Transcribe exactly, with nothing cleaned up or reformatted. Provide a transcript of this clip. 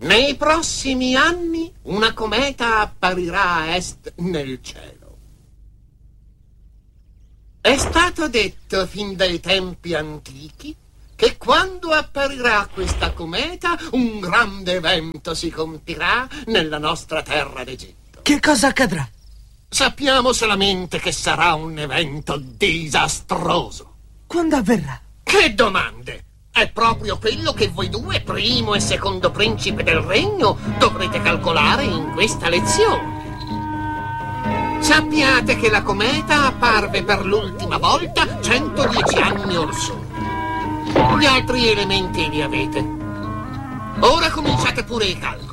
Nei prossimi anni una cometa apparirà a est nel cielo. È stato detto fin dai tempi antichi che quando apparirà questa cometa un grande evento si compirà nella nostra terra d'Egitto. Che cosa accadrà? Sappiamo solamente che sarà un evento disastroso. Quando avverrà? Che domande! È proprio quello che voi due, primo e secondo principe del regno, dovrete calcolare in questa lezione. Sappiate che la cometa apparve per l'ultima volta centodieci anni or sono. Gli altri elementi li avete. Ora cominciate pure i calcoli.